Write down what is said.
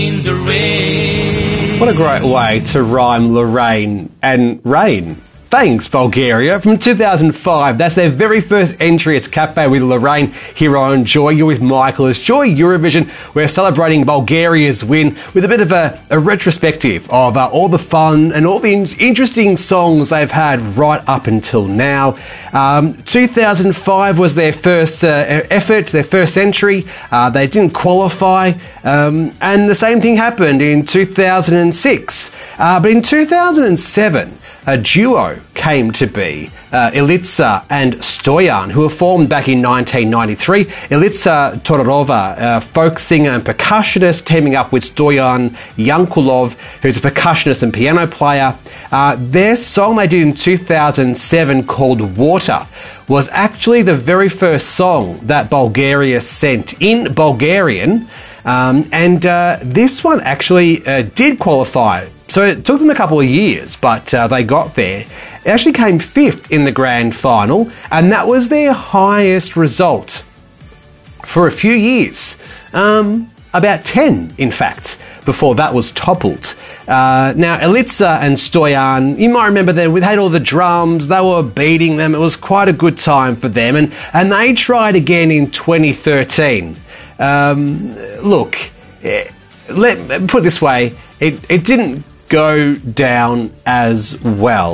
In the rain. What a great way to rhyme Lorraine and rain. Thanks, Bulgaria. From 2005, that's their very first entry. It's Cafe with Lorraine here on Joy. You're with Michael. It's Joy Eurovision. We're celebrating Bulgaria's win with a bit of a retrospective of all the fun and all the interesting songs they've had right up until now. 2005 was their first effort, their first entry. They didn't qualify. And the same thing happened in 2006. But in 2007, a duo came to be, Ilitsa and Stoyan, who were formed back in 1993. Ilitsa Todorova, folk singer and percussionist, teaming up with Stoyan Yankulov, who's a percussionist and piano player. Their song they did in 2007 called Water was actually the very first song that Bulgaria sent in Bulgarian. And this one actually did qualify. So it took them a couple of years, but they got there. It actually came fifth in the grand final, and that was their highest result for a few years. About 10, in fact, before that was toppled. Now, Ilitsa and Stoyan, you might remember them, we had all the drums, they were beating them, it was quite a good time for them, and they tried again in 2013. Look, let put it this way, it didn't go down as well.